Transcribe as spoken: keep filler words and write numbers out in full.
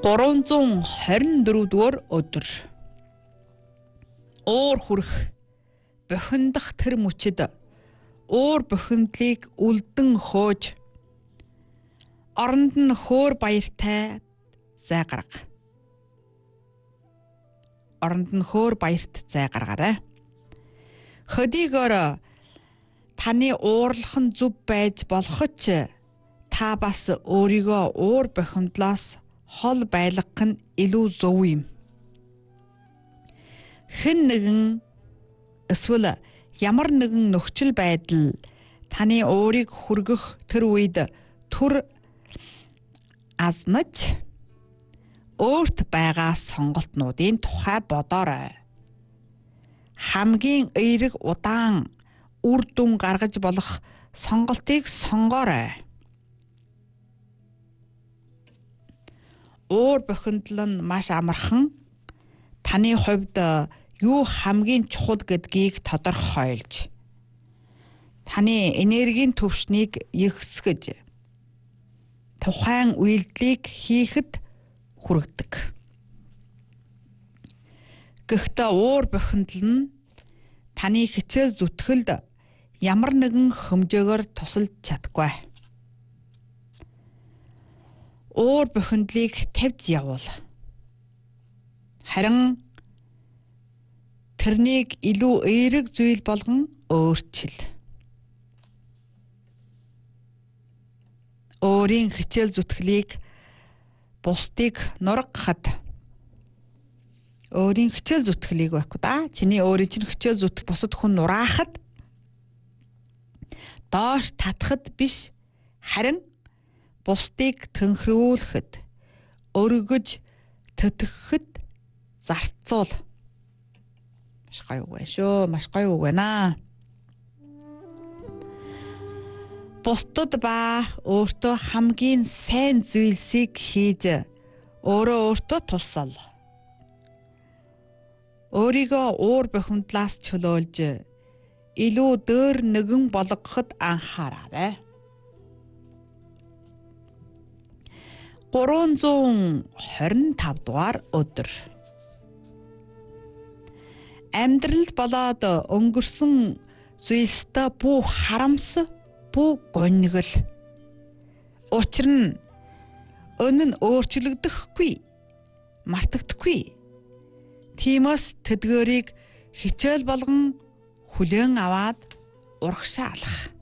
гурван зуун хорин дөрөв дугаар өдөр. Уур хүрэх бухимдах тэр мөчөд уур бухимдлыг үлдэн хөөж оронд нь хөөр баяртай зай гарга. Оронд нь хөөр баярт зай гаргаарай. Хөдийгөр таны уурлах нь зүв байж болох ч та бас өөрийгөө уур бухимдлаас хол байлгах нь илүү зөв юм. Хэн нэгэн эсвэл ямар нэгэн нөхцөл байдал таны уурыг хүргэх тэр үед түр азнаж өөрт байгаа сонголтнуудын тухай бодоорой. Хамгийн эерэг удаан үр дүн гаргаж болох сонголтыг сонгоорой. Уур бухимдал нь маш амархан таны хувьд юу хамгийн чухал гэдгийг тодорхойлж таны энергийн түвшнийг ихсгэж тухайн үйлдэлийг хийхэд хүргэдэг. Гэхдээ уур бухимдал нь таны хичээл зүтгэлд ямар нэгэн хэмжээгээр тусалж чадахгүй. Уур бухимдлыг тавьж явуул. Харин тэрнийг илүү эерэг зүйл болгон өөрчил. Өөрийн хичээл зүтгэлийг бусдыг нургахад өөрийн хичээл зүтгэлийг байхгүй да. Чиний өөрийн чинь хичээл зүтгэх бусад хүн нураахад доош татахад биш, харин бусдыг төнхрүүлэхэд, өргөж төтгөхөд зарцуул. Маш гоё үг шүү. Маш гоё үг байна. Бусдад ба өөртөө хамгийн сайн зүйлсийг хийж өөрөө өөртөө тусал. Өөрийгөө уур бухимдлаас чөлөөлж илүү дөр нэгэн болгоход анхаараарай. гурван зуун хорин тав дугаар өдөр. Амьдралд болоод өнгөрсөн зүйлстэй бүх харамс, бүх гонигл. Учир нь önө нь өөрчлөгдөхгүй, мартагдахгүй. Тиймээс тэдгээрийг хичээл болгон хүлээн аваад урагшаалах.